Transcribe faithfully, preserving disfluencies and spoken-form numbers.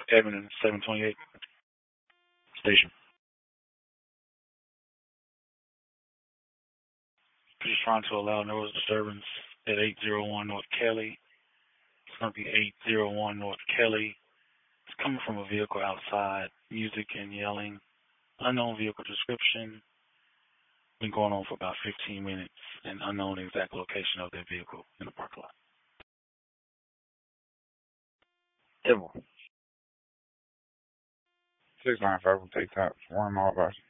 Edmond seven twenty-eight. Station. Just trying to allow noise disturbance at eight oh one North Kelly. It's going to be eight oh one North Kelly. It's coming from a vehicle outside. Music and yelling. Unknown vehicle description. Been going on for about fifteen minutes. And unknown exact location of that vehicle in the parking lot. Devil. six nine five will take top. One mile by.